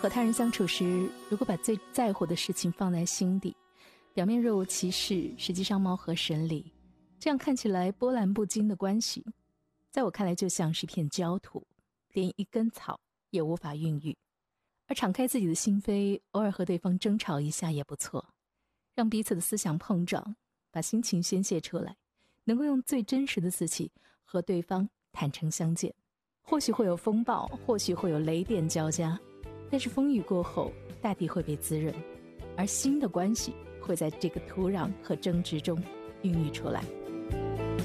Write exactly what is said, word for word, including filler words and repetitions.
和他人相处时，如果把最在乎的事情放在心底，表面若无其事，实际上貌合神离，这样看起来波澜不惊的关系，在我看来就像是一片焦土，连一根草也无法孕育。而敞开自己的心扉，偶尔和对方争吵一下也不错，让彼此的思想碰撞，把心情宣泄出来，能够用最真实的自己和对方坦诚相见。或许会有风暴，或许会有雷电交加，但是风雨过后，大地会被滋润，而新的关系会在这个土壤和争执中孕育出来。